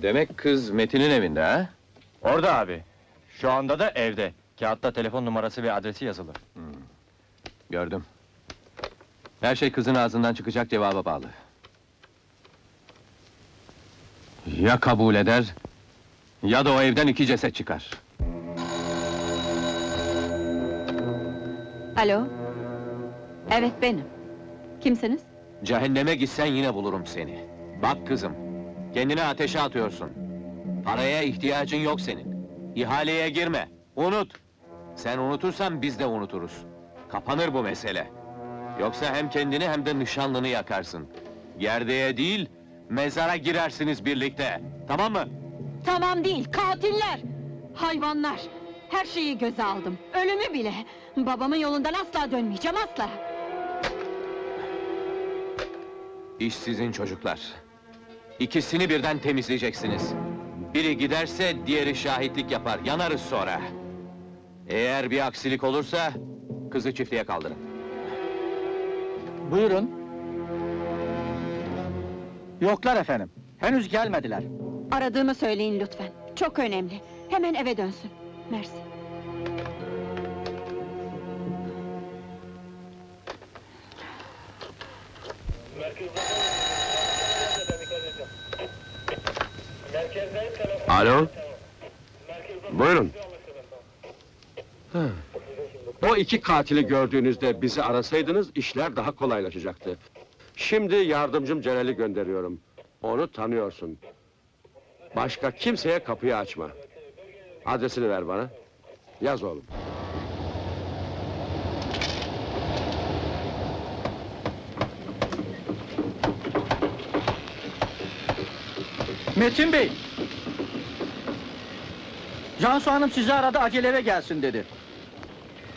Demek kız Metin'in evinde ha? Orada abi. Şu anda da evde. Kağıtta telefon numarası ve adresi yazılı. Gördüm. Her şey kızın ağzından çıkacak cevaba bağlı. Ya kabul eder, ya da o evden 2 ceset çıkar. Alo? Evet, benim. Kimsiniz? Cehenneme gitsen yine bulurum seni. Bak kızım, kendini ateşe atıyorsun. Paraya ihtiyacın yok senin. İhaleye girme, unut! Sen unutursan biz de unuturuz. Kapanır bu mesele. Yoksa hem kendini hem de nişanlını yakarsın. Gerdeğe değil, mezara girersiniz birlikte. Tamam mı? Tamam değil, katiller! Hayvanlar! Her şeyi göze aldım, ölümü bile! Babamın yolundan asla dönmeyeceğim, asla! İş sizin çocuklar. İkisini birden temizleyeceksiniz. Biri giderse diğeri şahitlik yapar, yanarız sonra. Eğer bir aksilik olursa, kızı çiftliğe kaldırın. Buyurun. Yoklar efendim. Henüz gelmediler. Aradığımı söyleyin lütfen, çok önemli. Hemen eve dönsün. Mersi. Alo? Buyurun. O 2 katili gördüğünüzde bizi arasaydınız, işler daha kolaylaşacaktı. Şimdi yardımcım Celal'i gönderiyorum. Onu tanıyorsun. Başka kimseye kapıyı açma. Adresini ver bana. Yaz oğlum. Metin Bey! Cansu Hanım sizi aradı, acele eve gelsin dedi.